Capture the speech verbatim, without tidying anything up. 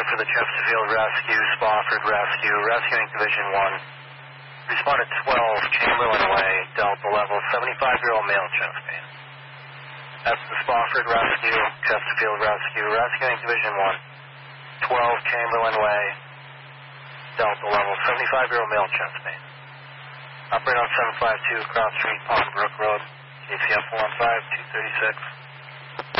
Delta for the Chesterfield Rescue, Spofford Rescue, rescuing Division one. Responded twelve, Chamberlain Way, Delta level, seventy-five-year-old male chest pain. That's the Spofford Rescue, Chesterfield Rescue, rescuing Division one. twelve, Chamberlain Way, Delta level, seventy-five-year-old male chest pain. Operate on seven five two, Cross Street, Palm Brook Road, K C F one five two three six.